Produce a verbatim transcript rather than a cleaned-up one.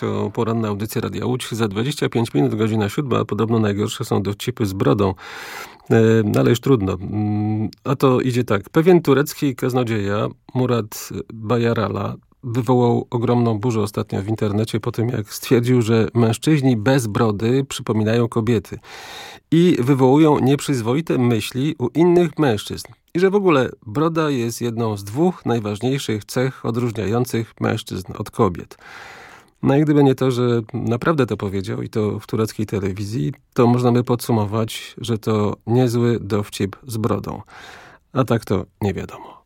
To poranna audycja Radia Łódź. Za dwadzieścia pięć minut, godzina siódma, a podobno najgorsze są dowcipy z brodą. No ale już trudno. A to idzie tak. Pewien turecki kaznodzieja, Murat Bayarala, wywołał ogromną burzę ostatnio w internecie po tym, jak stwierdził, że mężczyźni bez brody przypominają kobiety i wywołują nieprzyzwoite myśli u innych mężczyzn. I że w ogóle broda jest jedną z dwóch najważniejszych cech odróżniających mężczyzn od kobiet. No i gdyby nie to, że naprawdę to powiedział i to w tureckiej telewizji, to można by podsumować, że to niezły dowcip z brodą. A tak to nie wiadomo.